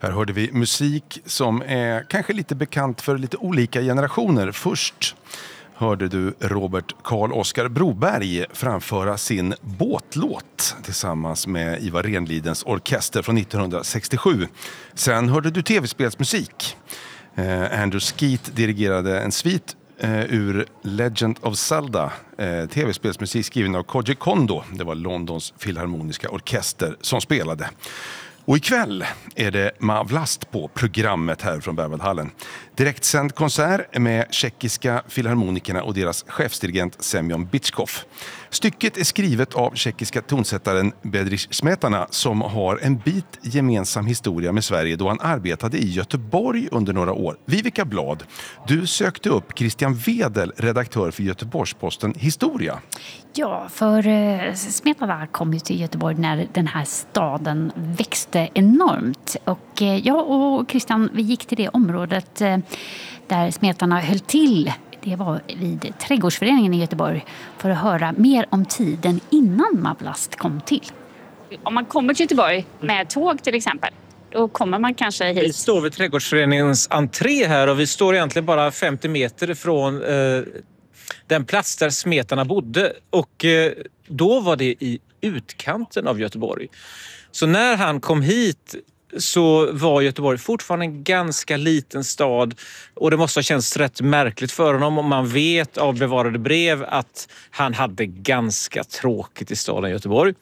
Här hörde vi musik som är kanske lite bekant för lite olika generationer. Först hörde du Robert Carl Oskar Broberg framföra sin båtlåt tillsammans med Ivar Renlidens orkester från 1967. Sen hörde du tv-spelsmusik. Andrew Skeet dirigerade en svit ur Legend of Zelda, tv-spelsmusik skriven av Koji Kondo. Det var Londons filharmoniska orkester som spelade. Och ikväll är det Mavlast på programmet här från Berwaldhallen. Direktsänd konsert med tjeckiska filharmonikerna och deras chefsdirigent Semyon Bitchkov. Stycket är skrivet av tjeckiska tonsättaren Bedřich Smetana som har en bit gemensam historia med Sverige då han arbetade i Göteborg under några år. Vivica Blad, du sökte upp Christian Wedel, redaktör för Göteborgs-Posten Historia. Ja, för Smetana kom ju till Göteborg när den här staden växte enormt. Och jag och Christian, vi gick till det området där Smetana höll till. Det var vid Trädgårdsföreningen i Göteborg för att höra mer om tiden innan Mavlast kom till. Om man kommer till Göteborg med tåg till exempel, då kommer man kanske hit. Vi står vid Trädgårdsföreningens entré här och vi står egentligen bara 50 meter från den plats där Smetana bodde. Och då var det i utkanten av Göteborg. Så när han kom hit så var Göteborg fortfarande en ganska liten stad och det måste ha känts rätt märkligt för honom om man vet av bevarade brev att han hade ganska tråkigt i staden Göteborg.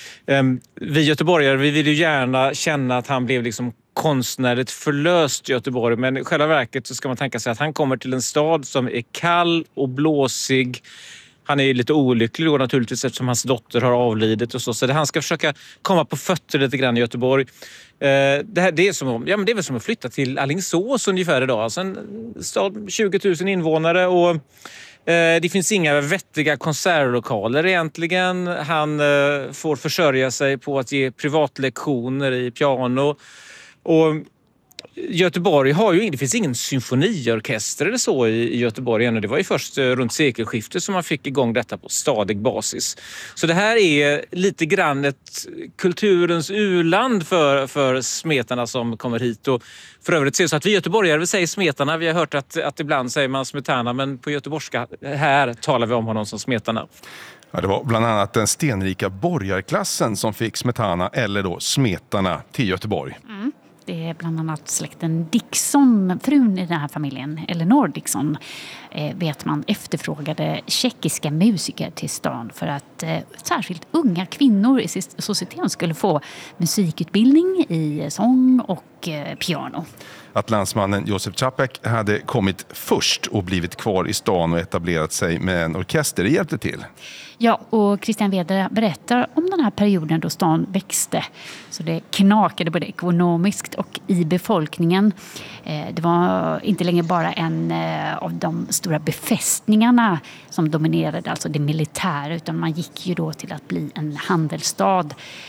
Vi göteborgare, vi vill ju gärna känna att han blev liksom konstnärligt förlöst i Göteborg, men i själva verket så ska man tänka sig att han kommer till en stad som är kall och blåsig. Han är lite olycklig då naturligtvis eftersom hans dotter har avlidit och så han ska försöka komma på fötter lite grann i Göteborg. Det är väl som att flytta till Alingsås ungefär idag. Alltså en stad 20 000 invånare och det finns inga vettiga konsertlokaler egentligen. Han får försörja sig på att ge privatlektioner i piano. Och Göteborg det finns ingen symfoniorkester eller så i Göteborg ännu. Det var ju först runt sekelskiftet som man fick igång detta på stadig basis. Så det här är lite grann ett kulturens u-land för Smetana som kommer hit. Och för övrigt ser det så att vi göteborgare vill säga Smetana. Vi har hört att ibland säger man Smetana, men på göteborgska här talar vi om honom som Smetana. Ja, det var bland annat den stenrika borgarklassen som fick Smetana eller då Smetana till Göteborg. Mm. Det är bland annat släkten Dixon, frun i den här familjen, Eleanor Dixon, vet man efterfrågade tjeckiska musiker till stan för att särskilt unga kvinnor i societeten skulle få musikutbildning i sång och piano. Att landsmannen Josef Čapek hade kommit först och blivit kvar i stan och etablerat sig med en orkester, det hjälpte till. Ja, och Christian Wedel berättar om den här perioden då stan växte. Så det knakade både ekonomiskt och i befolkningen. Det var inte längre bara en av de stora befästningarna som dominerade, alltså det militära, utan man gick ju då till att bli en handelsstad.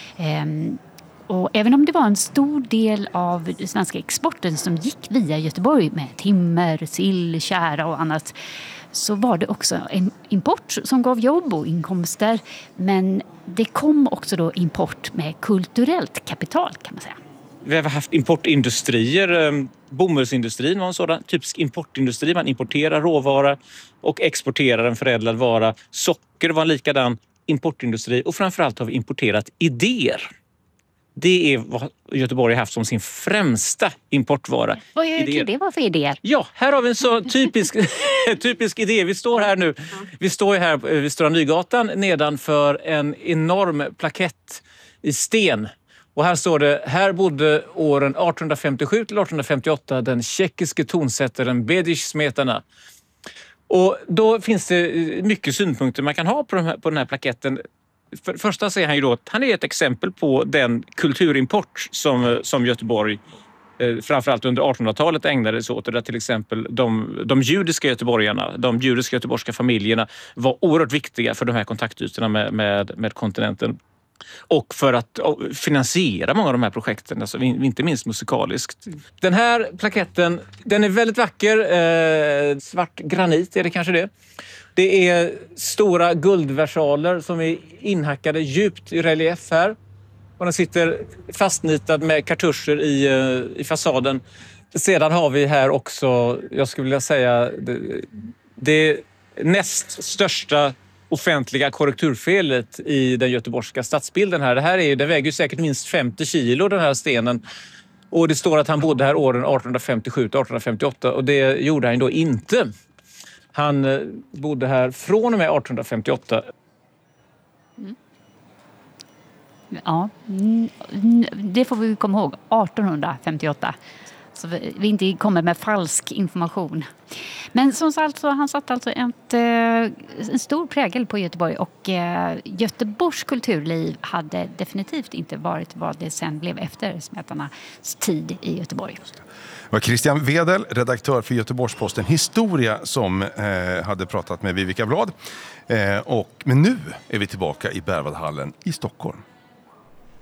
Och även om det var en stor del av den svenska exporten som gick via Göteborg med timmer, sill, tjära och annat, så var det också en import som gav jobb och inkomster. Men det kom också då import med kulturellt kapital, kan man säga. Vi har haft importindustrier. Bomullsindustrin var en sådan typisk importindustri. Man importerar råvara och exporterar en förädlad vara. Socker var en likadan importindustri. Och framförallt har vi importerat idéer. Det är vad Göteborg har haft som sin främsta importvara. Vad kan det vara för idéer? Ja, här har vi en så typisk idé. Vi står här nu. Vi står här vid Stora Nygatan nedanför en enorm plakett i sten. Och här står det, här bodde åren 1857 till 1858 den tjeckiske tonsättaren Bedřich Smetana. Och då finns det mycket synpunkter man kan ha på den här plaketten. För första säger han ju då att han är ett exempel på den kulturimport som Göteborg framförallt under 1800-talet ägnade sig åt. Där till exempel de judiska göteborgarna, de judiska göteborgska familjerna var oerhört viktiga för de här kontaktytorna med kontinenten. Och för att finansiera många av de här projekten, alltså inte minst musikaliskt. Den här plaketten, den är väldigt vacker. Svart granit är det kanske det. Det är stora guldversaler som är inhackade djupt i relief här. och den sitter fastnitad med kartuscher i fasaden. Sedan har vi här också, jag skulle vilja säga, det näst största offentliga korrekturfelet i den göteborgska stadsbilden här. Det väger ju säkert minst 50 kilo, den här stenen. Och det står att han bodde här åren 1857 till 1858 och det gjorde han då inte. Han bodde här från och med 1858. Ja, det får vi komma ihåg. 1858. Så vi inte kommer med falsk information. Men som sagt, så han satt alltså en stor prägel på Göteborg och Göteborgs kulturliv hade definitivt inte varit vad det sen blev efter Smetarnas tid i Göteborg. Det var Christian Wedel, redaktör för Göteborgs-Posten Historia, som hade pratat med Vivica Blad. Men nu är vi tillbaka i Berwaldhallen i Stockholm.